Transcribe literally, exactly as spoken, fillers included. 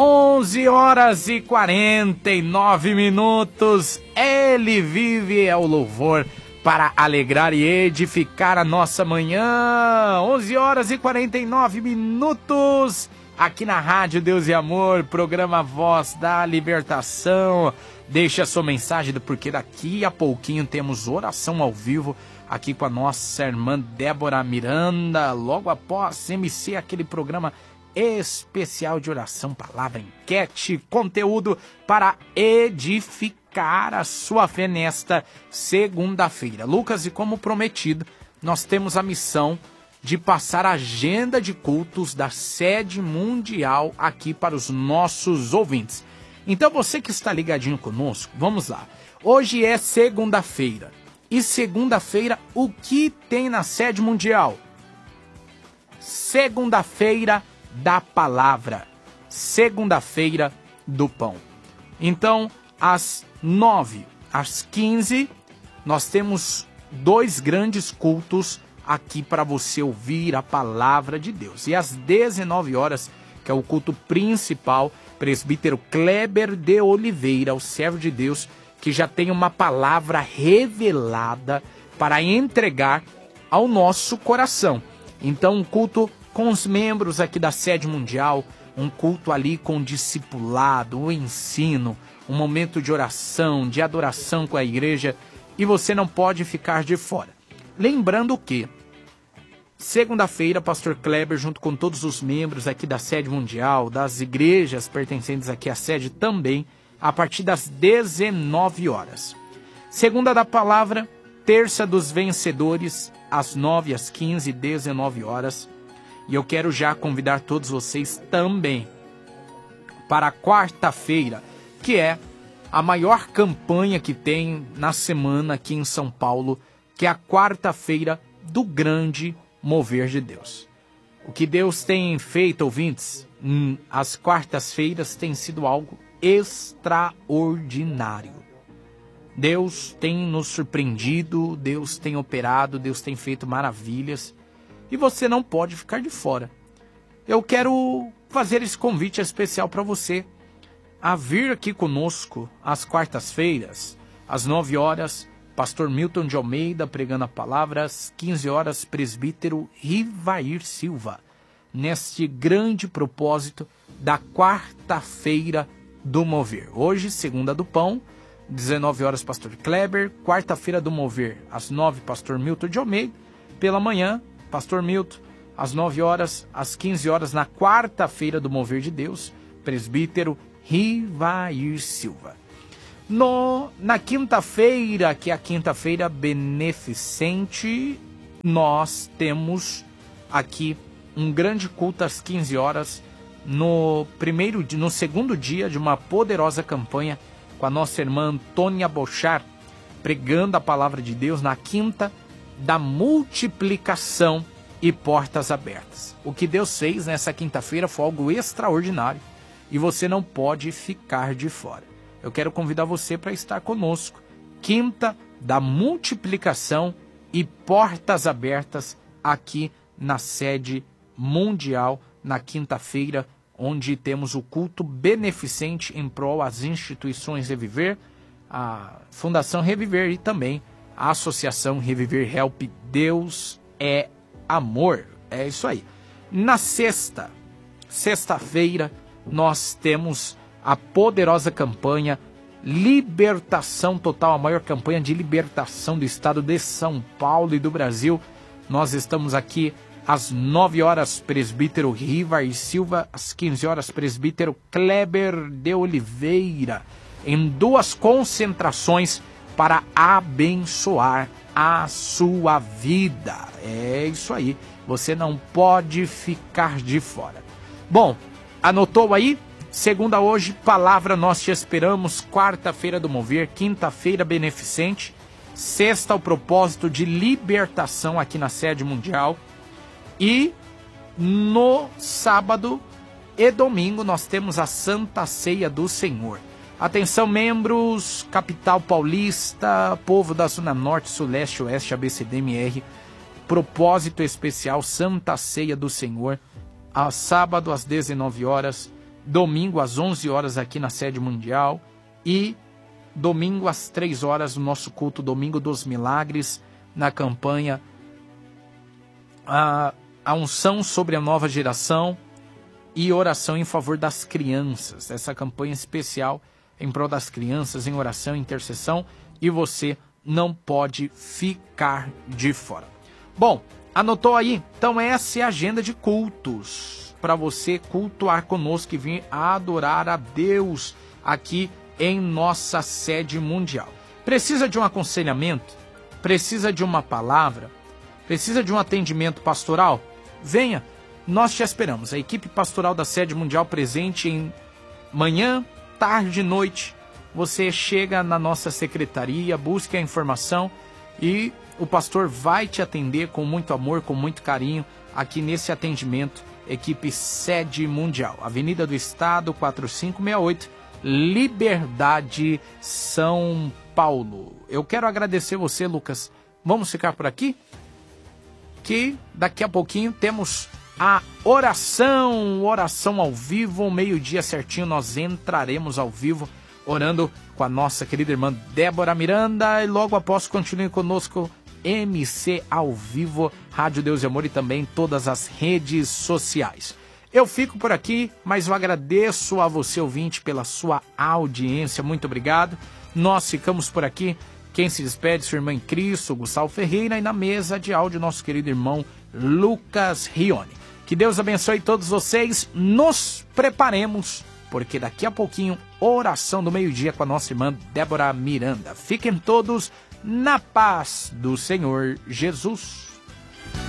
onze horas e quarenta e nove minutos. Ele vive é o louvor para alegrar e edificar a nossa manhã. onze horas e quarenta e nove minutos. Aqui na Rádio Deus e Amor, programa Voz da Libertação. Deixa a sua mensagem do porquê daqui a pouquinho temos oração ao vivo aqui com a nossa irmã Débora Miranda. Logo após M C, aquele programa especial de oração, palavra, enquete, conteúdo para edificar a sua fé nesta segunda-feira. Lucas, e como prometido, nós temos a missão de passar a agenda de cultos da sede mundial aqui para os nossos ouvintes. Então você que está ligadinho conosco, vamos lá. Hoje é segunda-feira. E segunda-feira, o que tem na sede mundial? Segunda-feira da palavra, segunda-feira do pão. Então, às nove, às quinze, nós temos dois grandes cultos aqui para você ouvir a palavra de Deus. E às dezenove horas, que é o culto principal, presbítero Kleber de Oliveira, o servo de Deus, que já tem uma palavra revelada para entregar ao nosso coração. Então, um culto com os membros aqui da sede mundial, um culto ali com discipulado, o ensino, um momento de oração, de adoração com a igreja, e você não pode ficar de fora. Lembrando que segunda-feira, pastor Kleber, junto com todos os membros aqui da sede mundial, das igrejas pertencentes aqui à sede também, a partir das dezenove horas. Segunda da palavra, terça dos vencedores, às nove, às quinze, dezenove horas. E eu quero já convidar todos vocês também para a quarta-feira, que é a maior campanha que tem na semana aqui em São Paulo, que é a quarta-feira do grande mover de Deus. O que Deus tem feito, ouvintes, hum, às quartas-feiras tem sido algo extraordinário. Deus tem nos surpreendido, Deus tem operado, Deus tem feito maravilhas. E você não pode ficar de fora. Eu quero fazer esse convite especial para você a vir aqui conosco às quartas-feiras, às nove horas, pastor Milton de Almeida pregando a palavra, às quinze horas, presbítero Rivair Silva, neste grande propósito da quarta-feira do mover. Hoje, segunda do pão, dezenove horas, pastor Kleber, quarta-feira do mover, às nove, pastor Milton de Almeida, pela manhã, pastor Milton, às nove horas, às quinze horas, na quarta-feira do Mover de Deus, presbítero Rivair Silva. No, na quinta-feira, que é a quinta-feira beneficente, nós temos aqui um grande culto às quinze horas, no, primeiro, no segundo dia de uma poderosa campanha com a nossa irmã Antônia Bochar, pregando a palavra de Deus na quinta da multiplicação e portas abertas. O que Deus fez nessa quinta-feira foi algo extraordinário e você não pode ficar de fora. Eu quero convidar você para estar conosco. Quinta da multiplicação e portas abertas aqui na sede mundial, na quinta-feira, onde temos o culto beneficente em prol às instituições Reviver, a Fundação Reviver e também a Associação Reviver Help. Deus é amor. É isso aí. Na sexta, sexta-feira, nós temos a poderosa campanha Libertação Total, a maior campanha de libertação do estado de São Paulo e do Brasil. Nós estamos aqui às nove horas, presbítero Rivair Silva, às quinze horas, presbítero Kleber de Oliveira, em duas concentrações para abençoar a sua vida. É isso aí, você não pode ficar de fora. Bom, anotou aí? Segunda hoje, palavra nós te esperamos, quarta-feira do mover, quinta-feira beneficente, sexta o propósito de libertação aqui na sede mundial, e no sábado e domingo nós temos a Santa Ceia do Senhor. Atenção, membros, capital paulista, povo da Zona Norte, Sul, Leste, Oeste, A B C D M R, propósito especial, Santa Ceia do Senhor, a sábado às dezenove horas, domingo às onze horas aqui na sede mundial e domingo às três horas no nosso culto Domingo dos Milagres, na campanha a, a unção sobre a nova geração e oração em favor das crianças. Essa campanha especial em prol das crianças, em oração e intercessão, e você não pode ficar de fora. Bom, anotou aí? Então essa é a agenda de cultos, para você cultuar conosco e vir adorar a Deus aqui em nossa sede mundial. Precisa de um aconselhamento? Precisa de uma palavra? Precisa de um atendimento pastoral? Venha, nós te esperamos. A equipe pastoral da sede mundial presente em manhã, tarde e noite. Você chega na nossa secretaria, busque a informação e o pastor vai te atender com muito amor, com muito carinho, aqui nesse atendimento, equipe Sede Mundial. Avenida do Estado, quatro cinco seis oito, Liberdade, São Paulo. Eu quero agradecer você, Lucas. Vamos ficar por aqui? Que daqui a pouquinho temos a oração, oração ao vivo, meio-dia certinho nós entraremos ao vivo, orando com a nossa querida irmã Débora Miranda, e logo após continue conosco M C ao vivo, Rádio Deus e Amor, e também todas as redes sociais. Eu fico por aqui, mas eu agradeço a você, ouvinte, pela sua audiência, muito obrigado. Nós ficamos por aqui. Quem se despede, sua irmã em Cristo, Gustavo Ferreira, e na mesa de áudio, nosso querido irmão Lucas Rione. Que Deus abençoe todos vocês. Nos preparemos, porque daqui a pouquinho, oração do meio-dia com a nossa irmã Débora Miranda. Fiquem todos na paz do Senhor Jesus.